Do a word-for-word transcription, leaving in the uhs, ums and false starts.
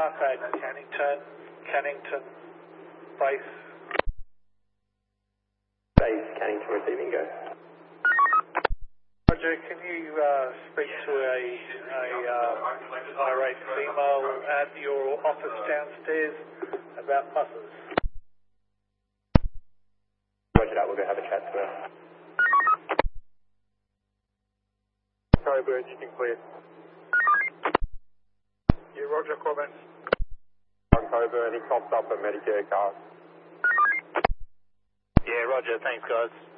Parkhead, Cannington, Cannington, base. Base, Cannington receiving, go. Roger, can you uh, speak to a, a uh, irate female at your office downstairs about buses? Roger that, we'll go have a chat to her. Coburn, you can clear. Yeah, Roger, Corbin. On Coburn, he popped up a Medicare card. Yeah, Roger, thanks guys.